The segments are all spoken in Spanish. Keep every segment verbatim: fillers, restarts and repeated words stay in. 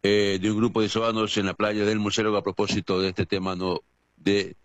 eh, de un grupo de sobanos en la playa del Murciélago a propósito de este tema no de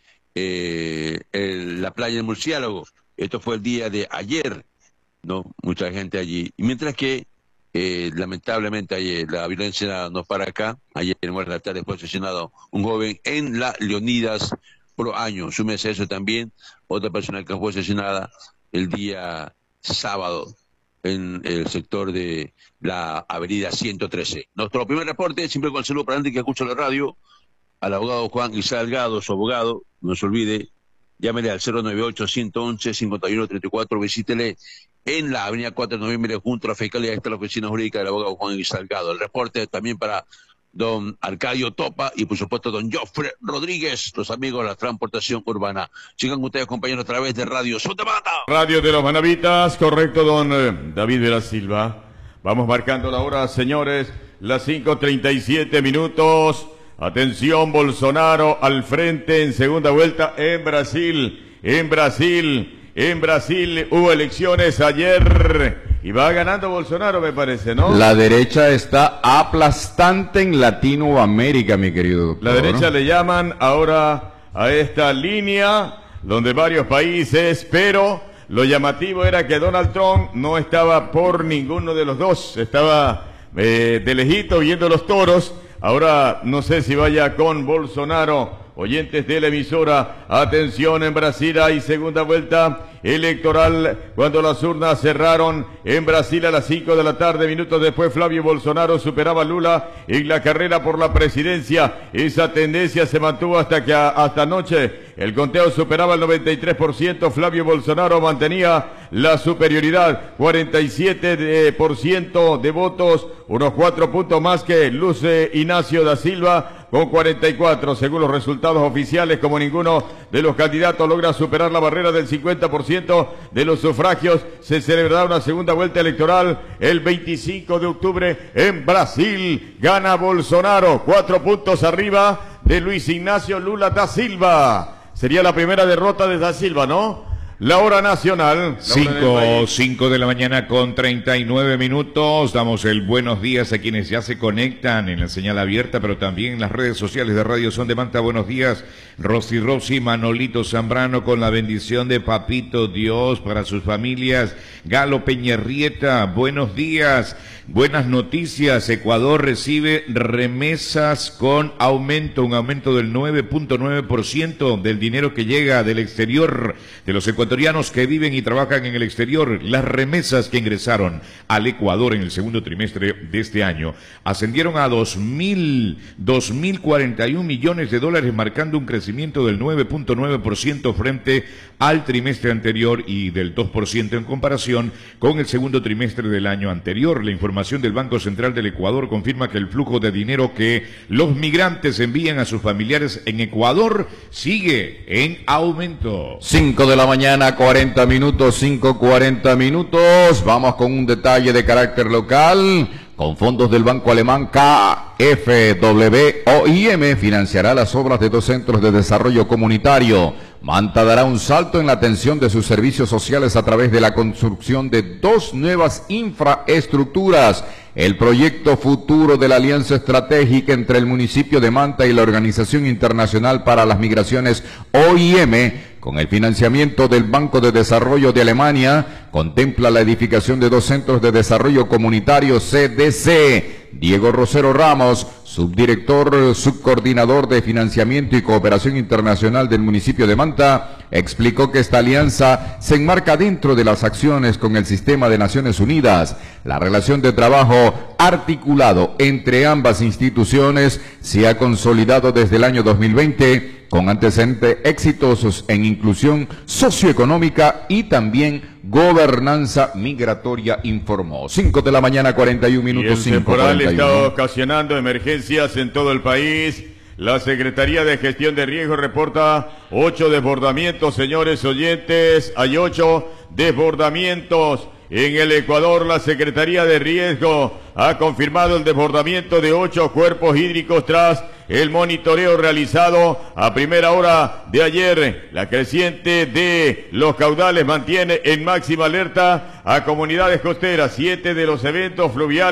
eh, el, la playa del Murciélago. Esto fue el día de ayer, ¿no? Mucha gente allí. Y mientras que, eh, lamentablemente, ayer la violencia no para acá. Ayer en horas de la tarde fue asesinado un joven en la Leonidas Pro Año. Súmese a eso también, otra persona que fue asesinada el día sábado en el sector de la avenida ciento trece. Nuestro primer reporte, siempre con el saludo para Andy que escucha la radio, al abogado Juan Isaac Delgado, su abogado, no se olvide, llámele al cero nueve ocho, uno once, cincuenta y uno treinta y cuatro, visítele en la avenida cuatro de noviembre junto a la Fiscalía, está la oficina jurídica del abogado Juan Isaac Delgado. El reporte también para don Arcadio Topa y por supuesto don Jofre Rodríguez, los amigos de la transportación urbana. Sigan ustedes, compañeros, a través de Radio Sotamata. Radio de los Manavitas, correcto, don eh, David de la Silva. Vamos marcando la hora, señores, las cinco treinta y siete minutos. Atención, Bolsonaro al frente en segunda vuelta en Brasil. En Brasil, en Brasil hubo elecciones ayer. Y va ganando Bolsonaro, me parece, ¿no? La derecha está aplastante en Latinoamérica, mi querido doctor. La derecha le llaman ahora a esta línea donde varios países, pero lo llamativo era que Donald Trump no estaba por ninguno de los dos, estaba eh, de lejito viendo los toros. Ahora no sé si vaya con Bolsonaro. Oyentes de la emisora, atención, en Brasil hay segunda vuelta electoral cuando las urnas cerraron en Brasil a las cinco de la tarde. Minutos después Flavio Bolsonaro superaba a Lula en la carrera por la presidencia. Esa tendencia se mantuvo hasta que a, hasta anoche el conteo superaba el noventa y tres por ciento. Flavio Bolsonaro mantenía la superioridad, cuarenta y siete por ciento de votos, unos cuatro puntos más que Luce Ignacio da Silva con cuarenta y cuatro. Según los resultados oficiales, como ninguno de los candidatos logra superar la barrera del cincuenta por ciento de los sufragios, se celebrará una segunda vuelta electoral el veinticinco de octubre en Brasil. Gana Bolsonaro, cuatro puntos arriba de Luis Ignacio Lula da Silva. Sería la primera derrota de da Silva, ¿no? La hora nacional. cinco, cinco de la mañana con treinta y nueve minutos. Damos el buenos días a quienes ya se conectan en la señal abierta, pero también en las redes sociales de Radio Son de Manta. Buenos días, Rosy Rosy, Manolito Zambrano, con la bendición de Papito Dios para sus familias. Galo Peñarrieta, buenos días. Buenas noticias, Ecuador recibe remesas con aumento, un aumento del nueve punto nueve por ciento del dinero que llega del exterior, de los ecuatorianos que viven y trabajan en el exterior. Las remesas que ingresaron al Ecuador en el segundo trimestre de este año ascendieron a dos mil cuarenta y un millones de dólares, marcando un crecimiento del nueve punto nueve por ciento frente al trimestre anterior y del dos por ciento en comparación con el segundo trimestre del año anterior. La información del Banco Central del Ecuador confirma que el flujo de dinero que los migrantes envían a sus familiares en Ecuador sigue en aumento. cinco de la mañana, cuarenta minutos, cinco cuarenta minutos. Vamos con un detalle de carácter local. Con fondos del banco alemán K F W O I M financiará las obras de dos centros de desarrollo comunitario. Manta dará un salto en la atención de sus servicios sociales a través de la construcción de dos nuevas infraestructuras. El proyecto futuro de la alianza estratégica entre el municipio de Manta y la Organización Internacional para las Migraciones O I M, con el financiamiento del Banco de Desarrollo de Alemania, contempla la edificación de dos centros de desarrollo comunitario C D C. Diego Rosero Ramos, subdirector subcoordinador de Financiamiento y Cooperación Internacional del municipio de Manta, explicó que esta alianza se enmarca dentro de las acciones con el sistema de Naciones Unidas. La relación de trabajo articulado entre ambas instituciones se ha consolidado desde el año dos mil veinte, con antecedentes exitosos en inclusión socioeconómica y también gobernanza migratoria, informó. cinco de la mañana, cuarenta y un minutos. Y el temporal está ocasionando emergencias en todo el país. La Secretaría de Gestión de Riesgo reporta ocho desbordamientos, señores oyentes. Hay ocho desbordamientos en el Ecuador. La Secretaría de Riesgo ha confirmado el desbordamiento de ocho cuerpos hídricos tras el monitoreo realizado a primera hora de ayer. La creciente de los caudales mantiene en máxima alerta a comunidades costeras. Siete de los eventos fluviales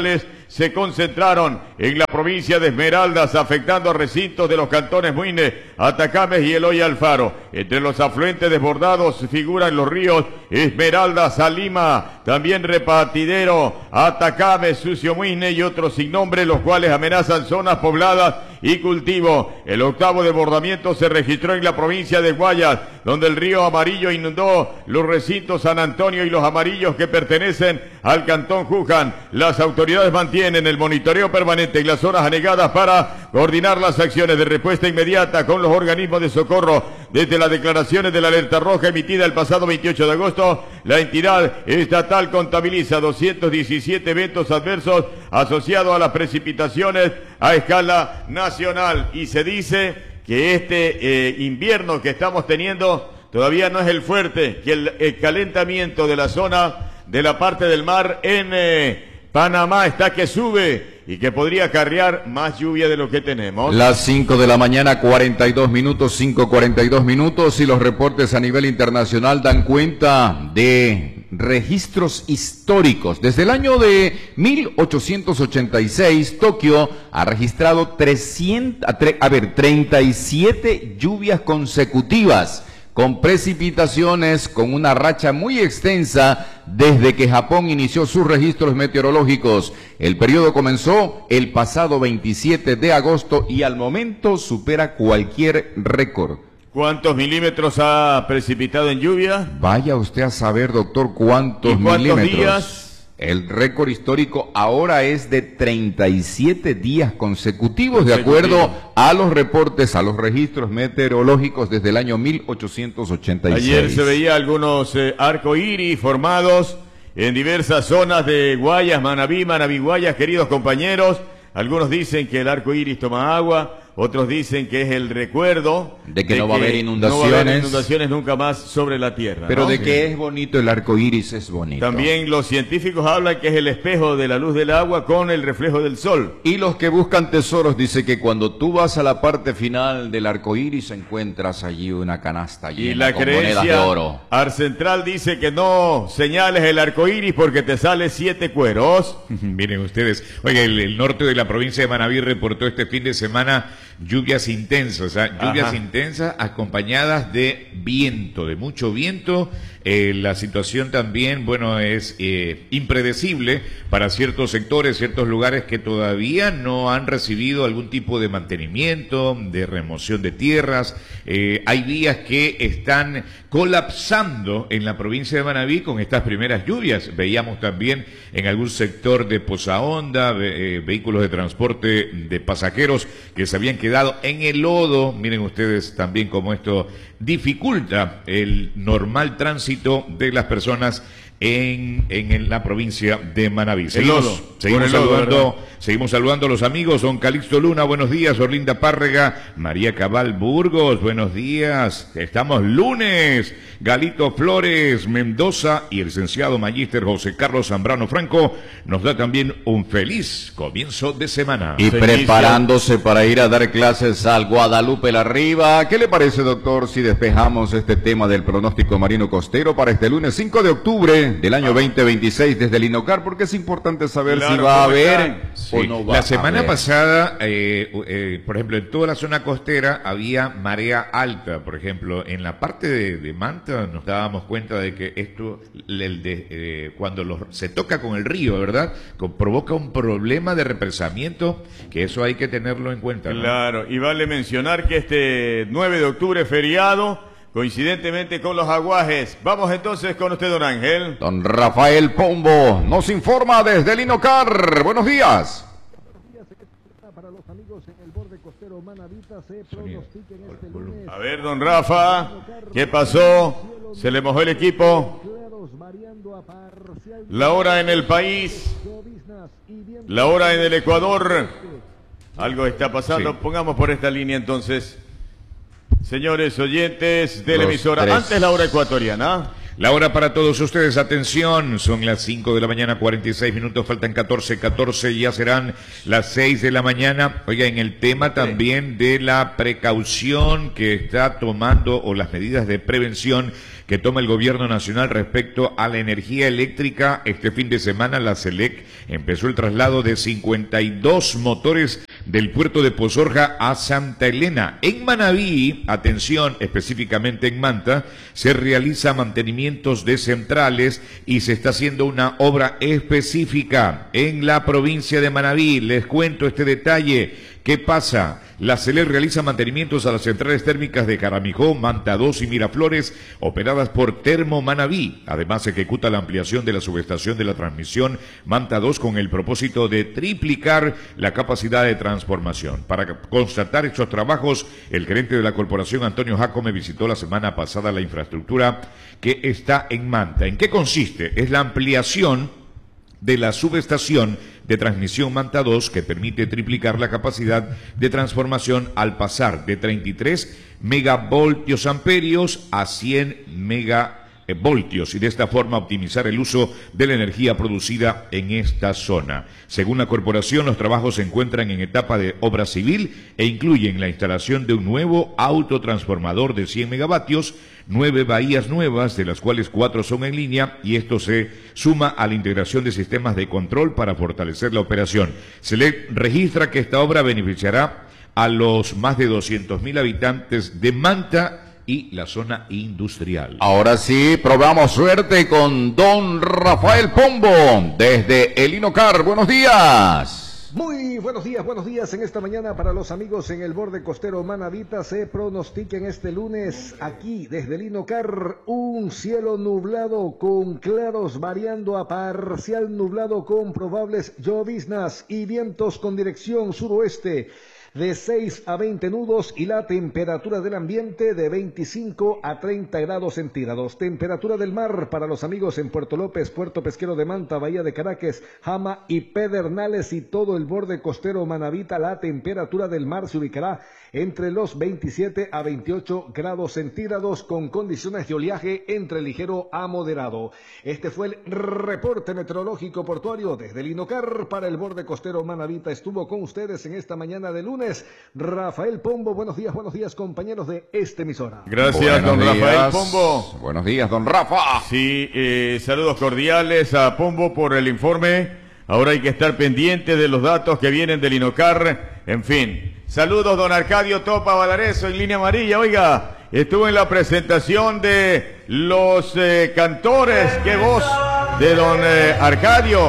se concentraron en la provincia de Esmeraldas, afectando a recintos de los cantones Muine, Atacames y Eloy Alfaro. Entre los afluentes desbordados figuran los ríos Esmeraldas, Salima, también Repartidero, Atacames, Sucio Muine y otros sin nombre, los cuales amenazan zonas pobladas y cultivo. El octavo desbordamiento se registró en la provincia de Guayas, donde el río Amarillo inundó los recintos San Antonio y los Amarillos que pertenecen al cantón Juján. Las autoridades mantienen el monitoreo permanente en las zonas anegadas para coordinar las acciones de respuesta inmediata con los organismos de socorro. Desde las declaraciones de la alerta roja emitida el pasado veintiocho de agosto, la entidad estatal contabiliza doscientos diecisiete eventos adversos asociados a las precipitaciones a escala nacional, y se dice que este eh, invierno que estamos teniendo todavía no es el fuerte, que el, el calentamiento de la zona de la parte del mar en eh, Panamá está que sube y que podría acarrear más lluvia de lo que tenemos. Las cinco de la mañana, cuarenta y dos minutos, cinco cuarenta y dos minutos, y los reportes a nivel internacional dan cuenta de registros históricos. Desde el año de mil ochocientos ochenta y seis, Tokio ha registrado trescientos, a ver, treinta y siete lluvias consecutivas, con precipitaciones con una racha muy extensa desde que Japón inició sus registros meteorológicos. El periodo comenzó el pasado veintisiete de agosto y al momento supera cualquier récord. ¿Cuántos milímetros ha precipitado en lluvia? Vaya usted a saber, doctor, cuántos, ¿Y cuántos milímetros. días? El récord histórico ahora es de treinta y siete días consecutivos, de acuerdo a los reportes, a los registros meteorológicos desde el año mil ochocientos ochenta y seis. Ayer se veía algunos eh, arcoíris formados en diversas zonas de Guayas, Manabí, Manabí, Guayas, queridos compañeros. Algunos dicen que el arco iris toma agua, otros dicen que es el recuerdo de que, de no, va que a haber inundaciones. no va a haber inundaciones nunca más sobre la tierra. Pero ¿no? de que es bonito el arco iris, es bonito. También los científicos hablan que es el espejo de la luz del agua con el reflejo del sol. Y los que buscan tesoros dicen que cuando tú vas a la parte final del arco iris encuentras allí una canasta llena y la con monedas de oro. Arcentral dice que no señales el arco iris porque te sale siete cueros. Miren ustedes, oye, el, el norte de la provincia de Manabí reportó este fin de semana lluvias intensas, ¿eh? lluvias Ajá. intensas acompañadas de viento, de mucho viento. Eh, la situación también, bueno, es eh, impredecible para ciertos sectores, ciertos lugares que todavía no han recibido algún tipo de mantenimiento, de remoción de tierras. Eh, hay vías que están colapsando en la provincia de Manabí con estas primeras lluvias. Veíamos también en algún sector de Posaonda, eh, vehículos de transporte de pasajeros que se habían quedado en el lodo. Miren ustedes también cómo esto dificulta el normal tránsito de las personas en, en, en la provincia de Manabí. Seguimos, lodo, seguimos lodo, saludando, seguimos saludando a los amigos. Don Calixto Luna, buenos días. Orlinda Párrega, María Cabal Burgos, buenos días. Estamos lunes. Galito Flores Mendoza y el licenciado magíster José Carlos Zambrano Franco nos da también un feliz comienzo de semana. Y Feliz preparándose para ir a dar clases al Guadalupe La Riva. ¿Qué le parece, doctor, si despejamos este tema del pronóstico marino costero para este lunes cinco de octubre del año veinte veintiséis desde el INOCAR? Porque es importante saber Claro, si va a ¿cómo haber están? Sí. o no va La a semana haber. pasada, eh, eh, por ejemplo, en toda la zona costera había marea alta. Por ejemplo, en la parte de, de Manta nos dábamos cuenta de que esto, el de, eh, cuando los, se toca con el río, ¿verdad? Con, provoca un problema de represamiento, que eso hay que tenerlo en cuenta, ¿no? Claro, y vale mencionar que este nueve de octubre feriado, coincidentemente con los aguajes. Vamos entonces con usted, don Ángel. Don Rafael Pombo nos informa desde el INOCAR. Buenos días. Para los amigos en el borde costero Manabita se pronostica en este lunes. A ver, don Rafa, ¿qué pasó? ¿Se le mojó el equipo? La hora en el país, la hora en el Ecuador. Algo está pasando. Sí. Pongamos por esta línea entonces. Señores oyentes de la Los emisora, tres. antes la hora ecuatoriana. La hora para todos ustedes, atención, son las cinco de la mañana, cuarenta y seis minutos, faltan catorce, catorce, ya serán las seis de la mañana. Oiga, en el tema también de la precaución que está tomando o las medidas de prevención que toma el gobierno nacional respecto a la energía eléctrica. Este fin de semana la SELEC empezó el traslado de cincuenta y dos motores del puerto de Pozorja a Santa Elena. En Manabí, atención, específicamente en Manta, se realiza mantenimientos de centrales y se está haciendo una obra específica en la provincia de Manabí. Les cuento este detalle. ¿Qué pasa? La SELEC realiza mantenimientos a las centrales térmicas de Caramijó, Manta dos y Miraflores, operadas por Termo Manabí. Además, ejecuta la ampliación de la subestación de la transmisión Manta dos con el propósito de triplicar la capacidad de transformación. Para constatar estos trabajos, el gerente de la corporación, Antonio Jacome, visitó la semana pasada la infraestructura que está en Manta. ¿En qué consiste? Es la ampliación de la subestación de transmisión Manta dos, que permite triplicar la capacidad de transformación al pasar de treinta y tres megavoltios amperios a cien megavoltios y de esta forma optimizar el uso de la energía producida en esta zona. Según la corporación, los trabajos se encuentran en etapa de obra civil e incluyen la instalación de un nuevo autotransformador de cien megavatios, nueve bahías nuevas, de las cuales cuatro son en línea, y esto se suma a la integración de sistemas de control para fortalecer la operación. Se le registra que esta obra beneficiará a los más de doscientos mil habitantes de Manta y la zona industrial. Ahora sí, probamos suerte con don Rafael Pombo, desde el Inocar. Buenos días. Muy buenos días, buenos días en esta mañana para los amigos en el borde costero Manabita. Se pronostica en este lunes aquí desde el Inocar un cielo nublado con claros variando a parcial nublado con probables lloviznas y vientos con dirección suroeste de seis a veinte nudos y la temperatura del ambiente de veinticinco a treinta grados centígrados. Temperatura del mar para los amigos en Puerto López, Puerto Pesquero de Manta, Bahía de Caracas, Jama y Pedernales y todo el borde costero Manabita. La temperatura del mar se ubicará entre los veintisiete a veintiocho grados centígrados con condiciones de oleaje entre ligero a moderado. Este fue el reporte meteorológico portuario desde el Inocar para el borde costero Manabita. Estuvo con ustedes en esta mañana de lunes Rafael Pombo. Buenos días, buenos días, compañeros de esta emisora. Gracias, Buenos don días. Rafael Pombo. Buenos días, don Rafa. Sí, eh, saludos cordiales a Pombo por el informe. Ahora hay que estar pendiente de los datos que vienen del Inocar. En fin, saludos, don Arcadio Topa Valareso en línea amarilla. Oiga, estuvo en la presentación de los eh, cantores. ¡Qué voz de don eh, Arcadio!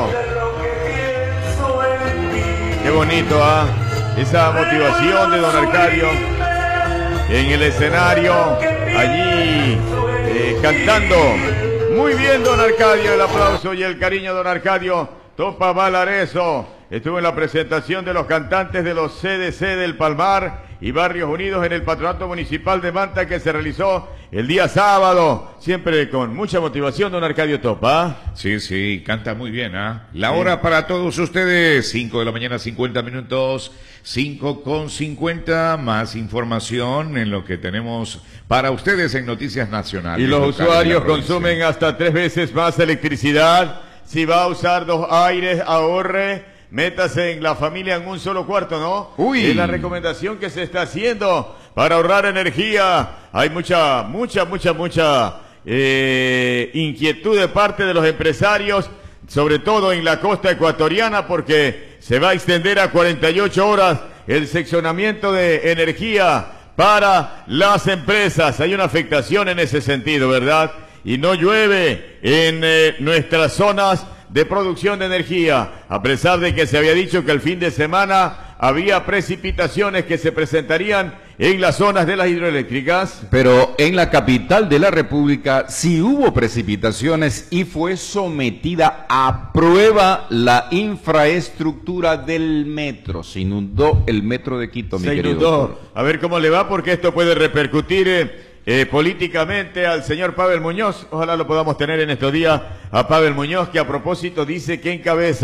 ¡Qué bonito, ah! Esa motivación de don Arcadio en el escenario, allí eh, cantando. Muy bien, don Arcadio, el aplauso y el cariño, don Arcadio Topa Valareso. Estuvo en la presentación de los cantantes de los C D C del Palmar y Barrios Unidos en el Patronato Municipal de Manta, que se realizó el día sábado, siempre con mucha motivación, don Arcadio Topa. Sí, sí, canta muy bien, ¿ah? ¿eh? La sí. Hora para todos ustedes, cinco de la mañana, cincuenta minutos, cinco con cincuenta, más información en lo que tenemos para ustedes en Noticias Nacionales. Y los usuarios consumen hasta tres veces más electricidad. Si va a usar dos aires, ahorre. Métase en la familia en un solo cuarto, ¿no? Uy. Es la recomendación que se está haciendo para ahorrar energía. Hay mucha, mucha, mucha, mucha eh, inquietud de parte de los empresarios, sobre todo en la costa ecuatoriana, porque se va a extender a cuarenta y ocho horas el seccionamiento de energía para las empresas. Hay una afectación en ese sentido, ¿verdad? Y no llueve en eh, nuestras zonas de producción de energía, a pesar de que se había dicho que el fin de semana había precipitaciones que se presentarían en las zonas de las hidroeléctricas. Pero en la capital de la República sí hubo precipitaciones y fue sometida a prueba la infraestructura del metro. Se inundó el metro de Quito, mi se querido inundó. doctor. A ver cómo le va, porque esto puede repercutir eh, Eh, políticamente al señor Pavel Muñoz. Ojalá lo podamos tener en estos días a Pavel Muñoz, que a propósito dice que encabeza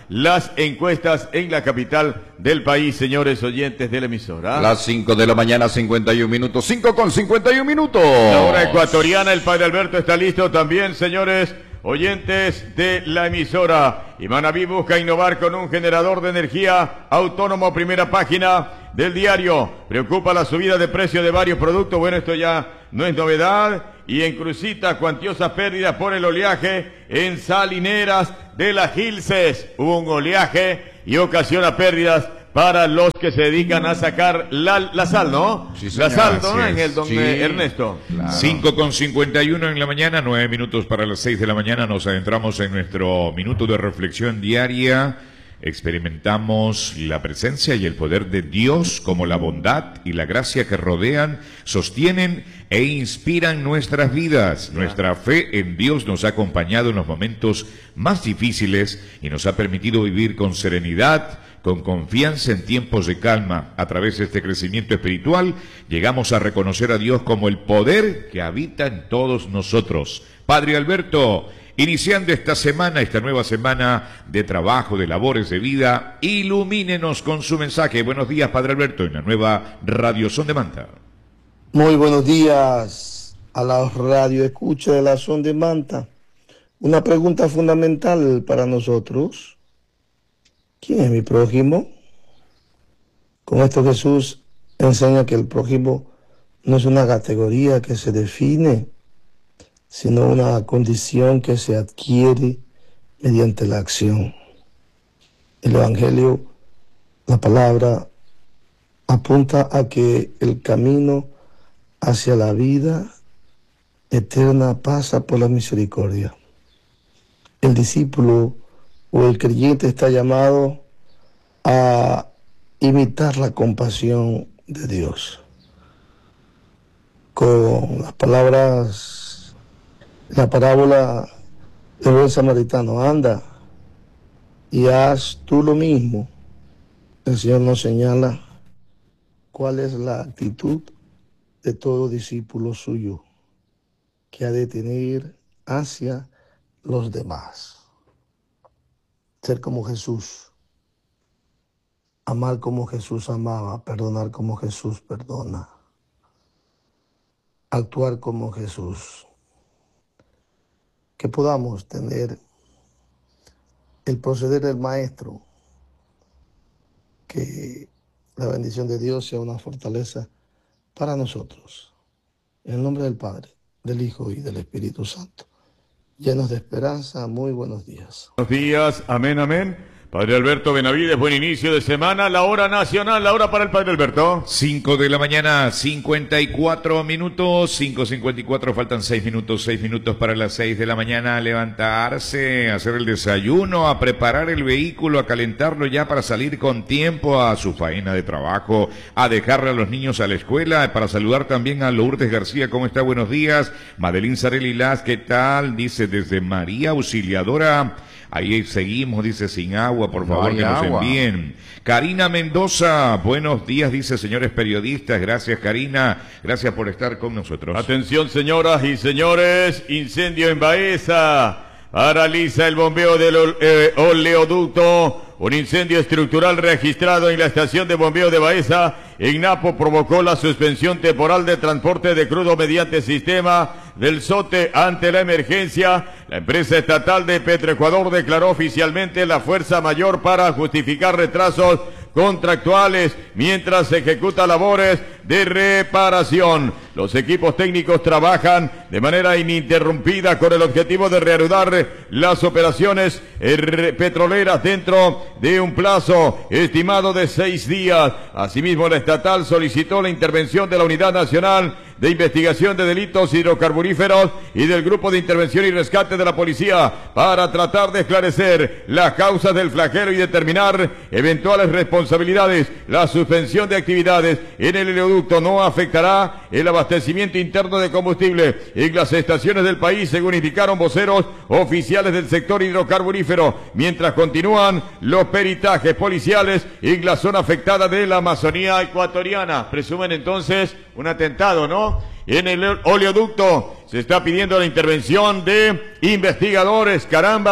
las encuestas en la capital del país, señores oyentes de la emisora. Las cinco de la mañana, cincuenta y un minutos. cinco con cincuenta y un minutos. La hora ecuatoriana, el padre Alberto está listo también, señores oyentes de la emisora. Y Manaví busca innovar con un generador de energía autónomo. Primera página del diario. Preocupa la subida de precio de varios productos. Bueno, esto ya no es novedad. Y en Crucita, cuantiosas pérdidas por el oleaje en salineras de las Gilces. Hubo un oleaje y ocasiona pérdidas para los que se dedican a sacar la, la sal, ¿no? Sí, señor, la sal, ¿no? así En es. el don Sí, Ernesto. claro. cinco con cincuenta y uno en la mañana, nueve minutos para las seis de la mañana. Nos adentramos en nuestro minuto de reflexión diaria. Experimentamos la presencia y el poder de Dios, como la bondad y la gracia que rodean, sostienen e inspiran nuestras vidas. Nuestra fe en Dios nos ha acompañado en los momentos más difíciles y nos ha permitido vivir con serenidad, con confianza en tiempos de calma. A través de este crecimiento espiritual llegamos a reconocer a Dios como el poder que habita en todos nosotros. Padre Alberto, iniciando esta semana, esta nueva semana de trabajo, de labores, de vida, ilumínenos con su mensaje. Buenos días, Padre Alberto, en la nueva Radio Son de Manta. Muy buenos días a la radio escucha de la Son de Manta. Una pregunta fundamental para nosotros. ¿Quién es mi prójimo? Con esto Jesús enseña que el prójimo no es una categoría que se define, sino una condición que se adquiere mediante la acción. El Evangelio, la palabra, apunta a que el camino hacia la vida eterna pasa por la misericordia. El discípulo o el creyente está llamado a imitar la compasión de Dios. Con las palabras, la parábola del buen samaritano, anda y haz tú lo mismo. El Señor nos señala cuál es la actitud de todo discípulo suyo que ha de tener hacia los demás. Ser como Jesús, amar como Jesús amaba, perdonar como Jesús perdona, actuar como Jesús. Que podamos tener el proceder del Maestro, que la bendición de Dios sea una fortaleza para nosotros. En el nombre del Padre, del Hijo y del Espíritu Santo. Llenos de esperanza, muy buenos días. Buenos días, amén, amén. Padre Alberto Benavides, buen inicio de semana. La hora nacional, la hora para el Padre Alberto. cinco de la mañana, cincuenta y cuatro minutos, cinco cincuenta y cuatro, faltan seis minutos, seis minutos para las seis de la mañana. A levantarse, a hacer el desayuno, a preparar el vehículo, a calentarlo ya para salir con tiempo a su faena de trabajo, a dejarle a los niños a la escuela, para saludar también a Lourdes García. ¿Cómo está? Buenos días. Madeline Sareli Las, ¿qué tal? Dice desde María Auxiliadora. Ahí seguimos, dice, sin agua, por favor, No que nos agua. envíen. Karina Mendoza, buenos días, dice, señores periodistas. Gracias, Karina. Gracias por estar con nosotros. Atención, señoras y señores, incendio en Baeza. Paraliza el bombeo del ol- eh, oleoducto. Un incendio estructural registrado en la estación de bombeo de Baeza, en Napo, provocó la suspensión temporal de transporte de crudo mediante sistema del SOTE ante la emergencia. La empresa estatal de Petroecuador declaró oficialmente la fuerza mayor para justificar retrasos contractuales mientras se ejecuta labores de reparación. Los equipos técnicos trabajan de manera ininterrumpida con el objetivo de reanudar las operaciones eh, petroleras dentro de un plazo estimado de seis días. Asimismo, la estatal solicitó la intervención de la Unidad Nacional de Investigación de Delitos Hidrocarburíferos y del Grupo de Intervención y Rescate de la Policía para tratar de esclarecer las causas del flagelo y determinar eventuales responsabilidades. La suspensión de actividades en el oleoducto no afectará el abastecimiento interno de combustible en las estaciones del país, según indicaron voceros oficiales del sector hidrocarburífero, mientras continúan los peritajes policiales en la zona afectada de la Amazonía ecuatoriana. Presumen entonces un atentado, ¿no? En el oleoducto se está pidiendo la intervención de investigadores. Caramba,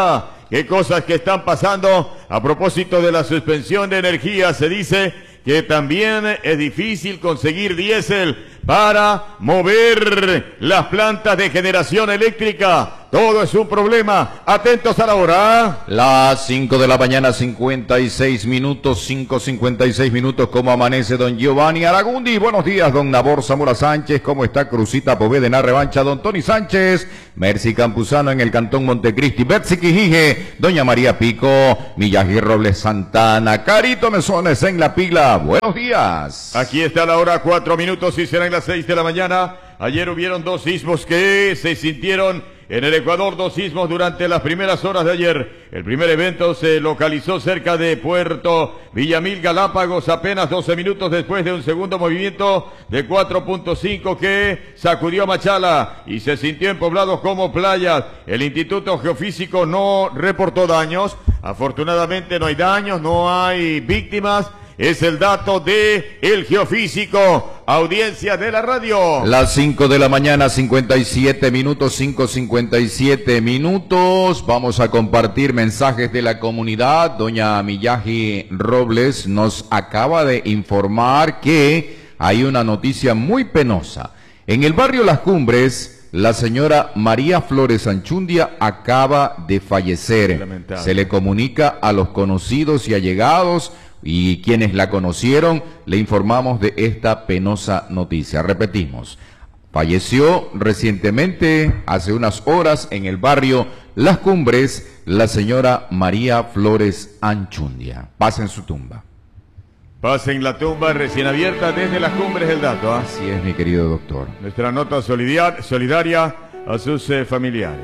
qué cosas que están pasando. A propósito de la suspensión de energía, se dice que también es difícil conseguir diésel para mover las plantas de generación eléctrica. Todo es un problema. Atentos a la hora. Las cinco de la mañana, cincuenta y seis minutos, cinco cincuenta y seis minutos. ¿Cómo amanece don Giovanni Aragundi? Buenos días, don Nabor Zamora Sánchez. ¿Cómo está Cruzita Povedena Revancha? Don Tony Sánchez. Mercy Campuzano en el Cantón Montecristi. Betsy Quijije. Doña María Pico. Millají Robles Santana. Carito Mesones en La Pila. Buenos días. Aquí está la hora, cuatro minutos y serán las seis de la mañana. Ayer hubieron dos sismos que se sintieron en el Ecuador, dos sismos durante las primeras horas de ayer. El primer evento se localizó cerca de Puerto Villamil, Galápagos, apenas doce minutos después de un segundo movimiento de cuatro punto cinco que sacudió a Machala y se sintió en poblados como Playas. El Instituto Geofísico no reportó daños. Afortunadamente no hay daños, no hay víctimas. Es el dato de el Geofísico, audiencia de la radio. Las cinco de la mañana, cincuenta y siete minutos, cinco cincuenta y siete minutos. Vamos a compartir mensajes de la comunidad. Doña Millají Robles nos acaba de informar que hay una noticia muy penosa. En el barrio Las Cumbres, la señora María Flores Anchundia acaba de fallecer. Lamentable. Se le comunica a los conocidos y allegados y quienes la conocieron, le informamos de esta penosa noticia. Repetimos, falleció recientemente, hace unas horas, en el barrio Las Cumbres, la señora María Flores Anchundia. Pasa en su tumba. Pasa en la tumba recién abierta desde Las Cumbres el dato. ¿eh? Así es, mi querido doctor. Nuestra nota solidar, solidaria a sus eh, familiares.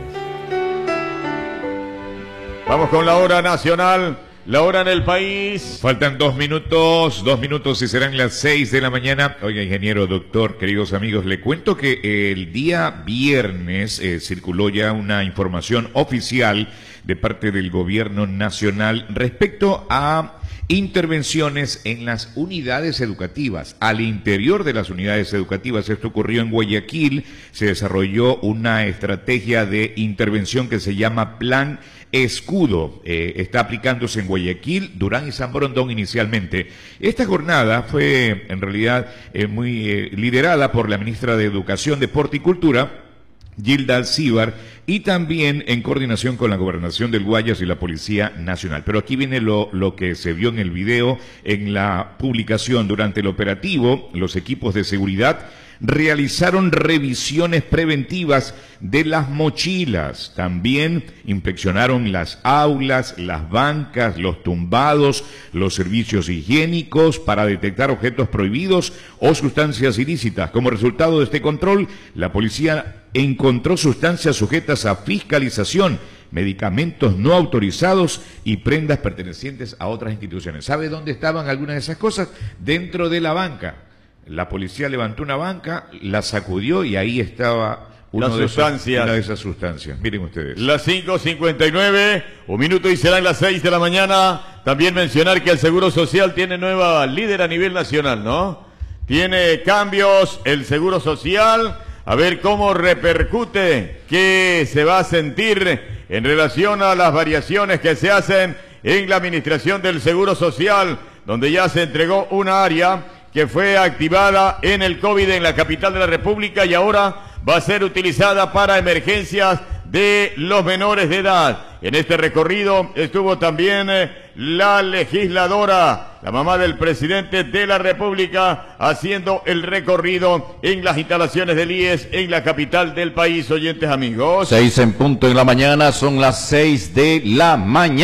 Vamos con la hora nacional. La hora en el país. Faltan dos minutos, dos minutos y serán las seis de la mañana. Oiga, ingeniero, doctor, queridos amigos, le cuento que el día viernes eh, circuló ya una información oficial de parte del gobierno nacional respecto a intervenciones en las unidades educativas, al interior de las unidades educativas. Esto ocurrió en Guayaquil. Se desarrolló una estrategia de intervención que se llama Plan Escudo. Eh, está aplicándose en Guayaquil, Durán y San Borondón inicialmente. Esta jornada fue en realidad eh, muy eh, liderada por la ministra de Educación, Deporte y Cultura, Gilda Alcíbar, y también en coordinación con la Gobernación del Guayas y la Policía Nacional. Pero aquí viene lo, lo que se vio en el video, en la publicación. Durante el operativo, los equipos de seguridad realizaron revisiones preventivas de las mochilas. También inspeccionaron las aulas, las bancas, los tumbados, los servicios higiénicos para detectar objetos prohibidos o sustancias ilícitas. Como resultado de este control, la policía encontró sustancias sujetas a fiscalización, medicamentos no autorizados y prendas pertenecientes a otras instituciones. ¿Sabe dónde estaban algunas de esas cosas? Dentro de la banca. La policía levantó una banca, la sacudió y ahí estaba uno Las de sustancias. Esos, una de esas sustancias. Miren ustedes. Las cinco cincuenta y nueve, un minuto y serán las seis de la mañana. También mencionar que el Seguro Social tiene nueva líder a nivel nacional, ¿no? Tiene cambios el Seguro Social. A ver cómo repercute, qué se va a sentir en relación a las variaciones que se hacen en la administración del Seguro Social, donde ya se entregó una área que fue activada en el COVID en la capital de la República y ahora va a ser utilizada para emergencias de los menores de edad. En este recorrido estuvo también eh, la legisladora, la mamá del presidente de la República, haciendo el recorrido en las instalaciones del I E S en la capital del país, oyentes amigos. Seis en punto en la mañana, son las seis de la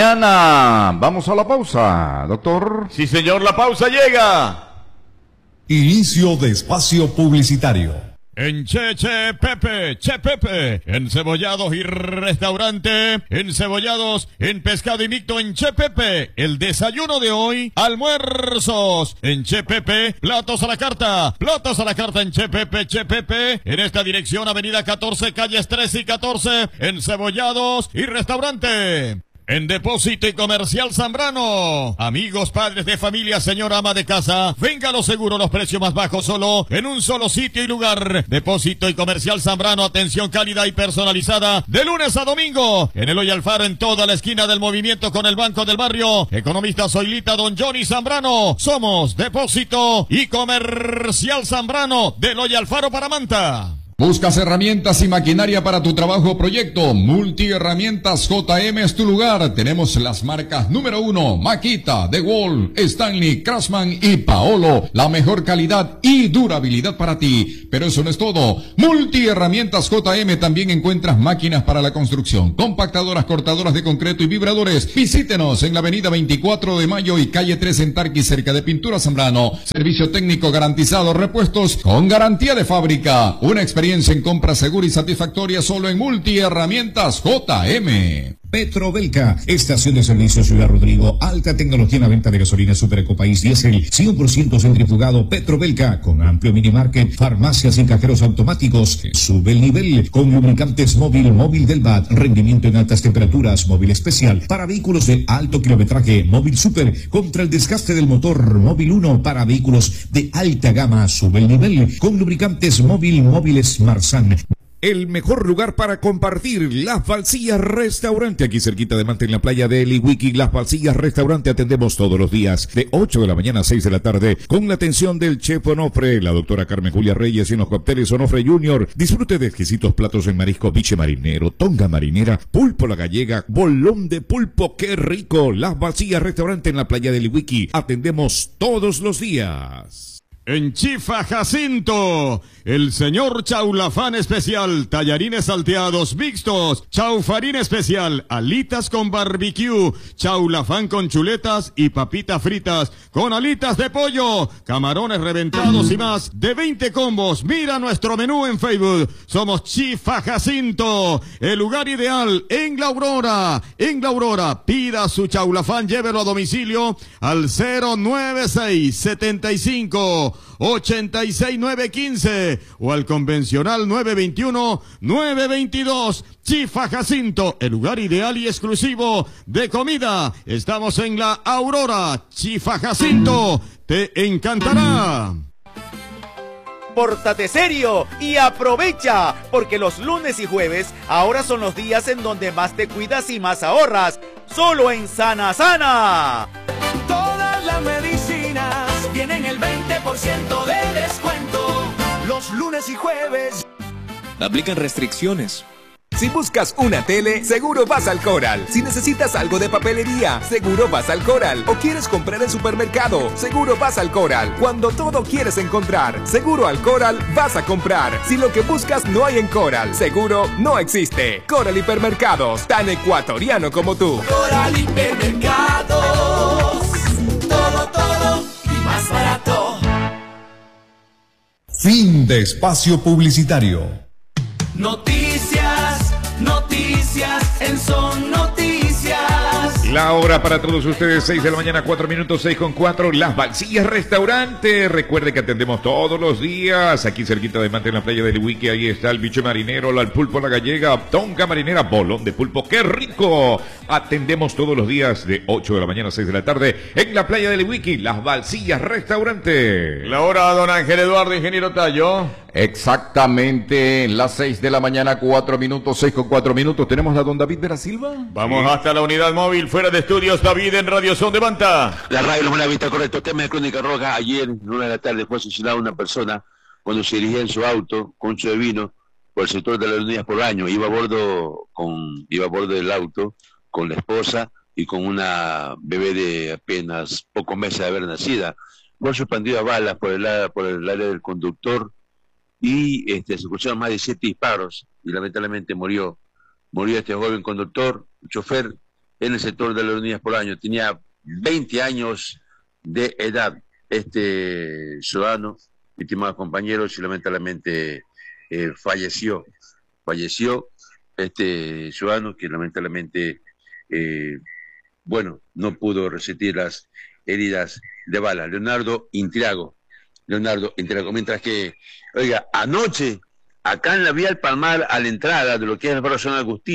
mañana. Vamos a la pausa, doctor. Sí, señor, la pausa llega. Inicio de espacio publicitario. En Che Che Pepe, Che Pepe, encebollados y restaurante, encebollados en pescado invicto en Che Pepe, el desayuno de hoy, almuerzos en Che Pepe, platos a la carta, platos a la carta en Che Pepe, Che Pepe, en esta dirección avenida catorce, calles trece y catorce, encebollados y restaurante. en Depósito y Comercial Zambrano. Amigos, padres de familia, señora ama de casa, venga a lo seguro, los precios más bajos solo en un solo sitio y lugar. Depósito y Comercial Zambrano, atención cálida y personalizada de lunes a domingo. En Eloy Alfaro, en toda la esquina del movimiento con el Banco del Barrio. Economista Zoilita, don Johnny Zambrano. Somos Depósito y Comercial Zambrano de Eloy Alfaro para Manta. ¿Buscas herramientas y maquinaria para tu trabajo o proyecto? Multiherramientas J M es tu lugar. Tenemos las marcas número uno, Makita, DeWalt, Stanley, Craftsman y Paolo. La mejor calidad y durabilidad para ti. Pero eso no es todo. Multiherramientas J M también encuentras máquinas para la construcción, compactadoras, cortadoras de concreto y vibradores. Visítenos en la avenida veinticuatro de mayo y calle tres en Tarqui, cerca de Pintura Zambrano. Servicio técnico garantizado, repuestos con garantía de fábrica. Una experiencia en compra segura y satisfactoria solo en Multiherramientas J M. Petrobelca, estación de servicio Ciudad Rodrigo, alta tecnología en la venta de gasolina Super Ecopaís Diesel, cien por ciento centrifugado. Petrobelca, con amplio minimarket, farmacias y cajeros automáticos. Sube el nivel con lubricantes móvil, móvil del B A T, rendimiento en altas temperaturas, móvil especial para vehículos de alto kilometraje, móvil super contra el desgaste del motor, móvil uno para vehículos de alta gama. Sube el nivel con lubricantes móvil, móviles Marsan. El mejor lugar para compartir, Las Balsillas Restaurante, aquí cerquita de Manta en la playa de Eliwiki. Las Balsillas Restaurante, atendemos todos los días de ocho de la mañana a seis de la tarde con la atención del chef Onofre, la doctora Carmen Julia Reyes y en los cócteles Onofre Junior. Disfrute de exquisitos platos en marisco, biche marinero, tonga marinera, pulpo la gallega, bolón de pulpo, qué rico. Las Balsillas Restaurante en la playa de Eliwiki, atendemos todos los días. En Chifa Jacinto, el señor Chaulafán especial, tallarines salteados mixtos, chaufarín especial, alitas con barbecue, chaulafán con chuletas y papitas fritas con alitas de pollo, camarones reventados y más de veinte combos. Mira nuestro menú en Facebook. Somos Chifa Jacinto, el lugar ideal en La Aurora. En La Aurora, pida su chaulafán, llévelo a domicilio al cero nueve seis setenta y cinco ochenta y seis nueve quince o al convencional nueve veintiuno nueve veintidós. Chifa Jacinto, el lugar ideal y exclusivo de comida. Estamos en La Aurora. Chifa Jacinto, te encantará. Pórtate serio y aprovecha, porque los lunes y jueves ahora son los días en donde más te cuidas y más ahorras. Solo en Sana Sana. Todas las medicinas tienen el veinte por ciento de descuento los lunes y jueves. Aplican restricciones. Si buscas una tele, seguro vas al Coral. Si necesitas algo de papelería, seguro vas al Coral. O quieres comprar en supermercado, seguro vas al Coral. Cuando todo quieres encontrar, seguro al Coral vas a comprar. Si lo que buscas no hay en Coral, seguro no existe. Coral Hipermercados, tan ecuatoriano como tú. Coral Hipermercados, todo, todo y más barato. Fin de espacio publicitario. Noticias, noticias, en Son Noticias. La hora para todos ustedes, seis de la mañana, cuatro minutos, seis con cuatro. Las Balsillas Restaurante. Recuerde que atendemos todos los días. Aquí cerquita de Manta en la playa del Wiki. Ahí está el bicho marinero, el pulpo, la gallega, tonga marinera, bolón de pulpo. ¡Qué rico! Atendemos todos los días de ocho de la mañana a seis de la tarde en la playa del Wiki. Las Balsillas Restaurante. La hora, don Ángel Eduardo, ingeniero Tallo. Exactamente, las seis de la mañana, cuatro minutos, seis con cuatro minutos. ¿Tenemos a don David de la Silva? Vamos sí. hasta la unidad móvil, fuera de estudios, David en Radio Son de Manta. La radio Buena Vista, correcto. Tema de Crónica Roja. Ayer, en una de la tarde, fue asesinada una persona cuando se dirigía en su auto, con su de vino, por el sector de las Unidas por Año. Iba a bordo con, iba a bordo del auto con la esposa y con una bebé de apenas pocos meses de haber nacida. Fue suspendido a balas por el, por el área del conductor. Y este, se escucharon más de siete disparos y lamentablemente murió. Murió este joven conductor, chofer, en el sector de las Unidas por Año. Tenía veinte años de edad este ciudadano, estimados compañeros, y lamentablemente eh, falleció. Falleció este ciudadano que lamentablemente, eh, bueno, no pudo resistir las heridas de bala. Leonardo Intriago. Leonardo Intriago. Mientras que, oiga, anoche, acá en la vía del Palmar, a la entrada de lo que es el barrio San Agustín,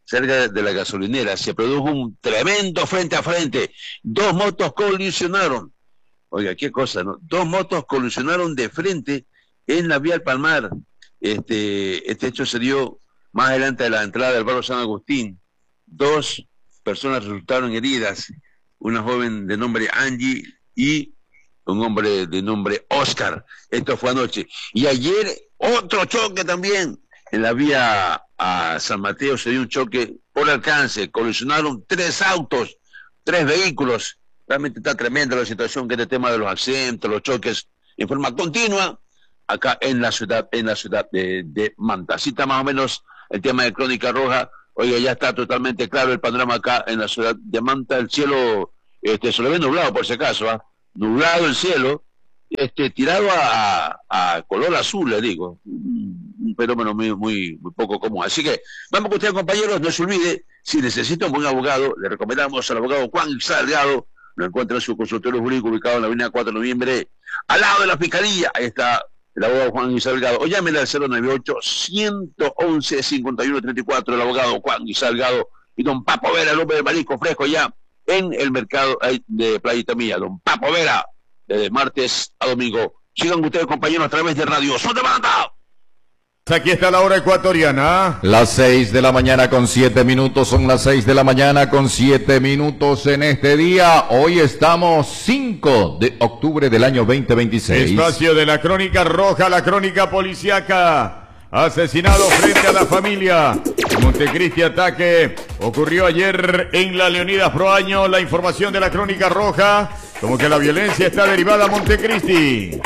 cerca de la gasolinera, se produjo un tremendo frente a frente. Dos motos colisionaron. Oiga, qué cosa, ¿no? Dos motos colisionaron de frente en la vía al Palmar. Este, este hecho se dio más adelante de la entrada del barrio San Agustín. Dos personas resultaron heridas, una joven de nombre Angie y un hombre de nombre Oscar. Esto fue anoche. Y ayer otro choque también en la vía a San Mateo, se dio un choque por alcance, colisionaron tres autos, tres vehículos. Realmente está tremenda la situación, que este tema de los accidentes, los choques en forma continua acá en la ciudad, en la ciudad de, de Manta. Así está más o menos el tema de Crónica Roja. Oiga, ya está totalmente claro el panorama acá en la ciudad de Manta. El cielo este, se lo ve nublado, por si acaso, ¿eh? Nublado el cielo, este, tirado a, a, a color azul, le digo. Un fenómeno muy, muy, muy poco común. Así que vamos con ustedes, compañeros. No se olvide, si necesita un buen abogado, le recomendamos al abogado Juan Salgado. Lo encuentra en su consultorio jurídico ubicado en la avenida cuatro de noviembre, al lado de la Fiscalía. Ahí está el abogado Juan Salgado. O llámenle al cero nueve ocho, ciento once, cincuenta y uno treinta y cuatro, el abogado Juan Salgado. Y don Papo Vera, el hombre del marisco fresco, ya en el mercado de Playita Mía. Don Papo Vera, de martes a domingo. Sigan ustedes, compañeros, a través de Radio Son de Manta. Aquí está la hora ecuatoriana. Las seis de la mañana con siete minutos, son las seis de la mañana con siete minutos en este día. Hoy estamos cinco de octubre del año veinte veintiséis. Espacio de la Crónica Roja, la Crónica Policiaca. Asesinado frente a la familia. Montecristi ataque ocurrió ayer en la Leonidas Proaño. La información de la Crónica Roja, como que la violencia está derivada a Montecristi.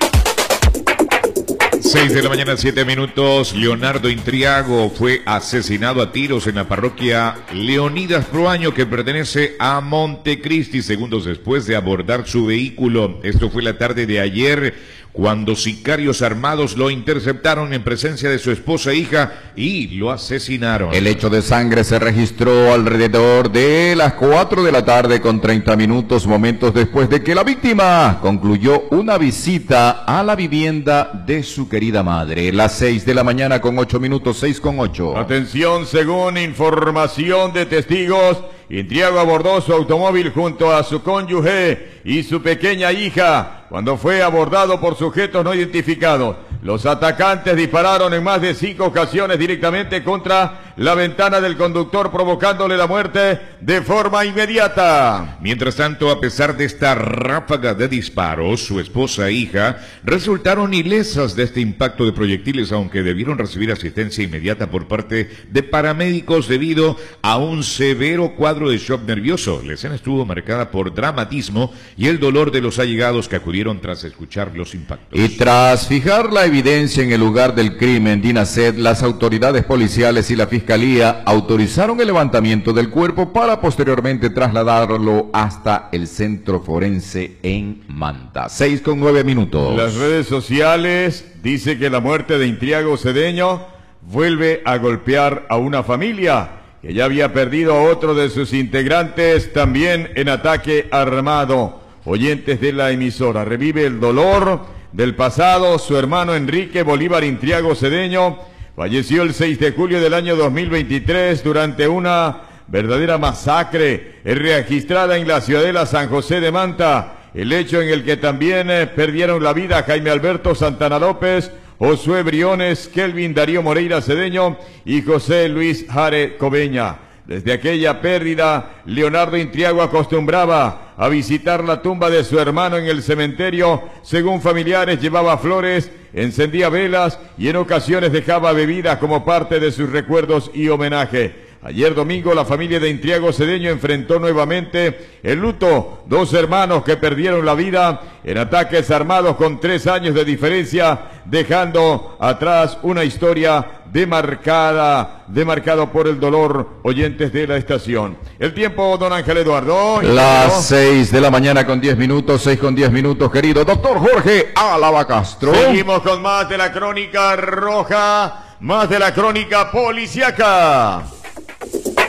seis de la mañana, siete minutos. Leonardo Intriago fue asesinado a tiros en la parroquia Leonidas Proaño, que pertenece a Montecristi, segundos después de abordar su vehículo. Esto fue la tarde de ayer, cuando sicarios armados lo interceptaron en presencia de su esposa e hija y lo asesinaron. El hecho de sangre se registró alrededor de las cuatro de la tarde con treinta minutos, momentos después de que la víctima concluyó una visita a la vivienda de su querida madre. Las seis de la mañana con ocho minutos, seis con ocho. Atención, según información de testigos, Intriago abordó su automóvil junto a su cónyuge y su pequeña hija cuando fue abordado por sujetos no identificados. Los atacantes dispararon en más de cinco ocasiones directamente contra la ventana del conductor, provocándole la muerte de forma inmediata. Mientras tanto, a pesar de esta ráfaga de disparos, su esposa e hija resultaron ilesas de este impacto de proyectiles, aunque debieron recibir asistencia inmediata por parte de paramédicos debido a un severo cuadro de shock nervioso. La escena estuvo marcada por dramatismo y el dolor de los allegados que acudieron tras escuchar los impactos. Y tras fijar la evidencia en el lugar del crimen, DINASED, las autoridades policiales y la Fiscalía autorizaron el levantamiento del cuerpo para posteriormente trasladarlo hasta el centro forense en Manta. Seis con nueve minutos. Las redes sociales dice que la muerte de Intriago Cedeño vuelve a golpear a una familia que ya había perdido a otro de sus integrantes también en ataque armado. Oyentes de la emisora, revive el dolor del pasado. Su hermano Enrique Bolívar Intriago Cedeño falleció el seis de julio del año dos mil veintitrés durante una verdadera masacre registrada en la ciudadela San José de Manta. El hecho en el que también eh, perdieron la vida Jaime Alberto Santana López, Josué Briones, Kelvin Darío Moreira Cedeño y José Luis Jare Cobeña. Desde aquella pérdida, Leonardo Intriago acostumbraba a visitar la tumba de su hermano en el cementerio. Según familiares, llevaba flores, encendía velas y en ocasiones dejaba bebidas como parte de sus recuerdos y homenaje. Ayer domingo la familia de Intriago Cedeño enfrentó nuevamente el luto. Dos hermanos que perdieron la vida en ataques armados con tres años de diferencia, dejando atrás una historia demarcada, demarcado por el dolor. Oyentes de la estación. El tiempo, don Ángel Eduardo. Las seis de la mañana con diez minutos, seis con diez minutos, querido doctor Jorge Álava Castro. Seguimos con más de la Crónica Roja, más de la Crónica Policiaca.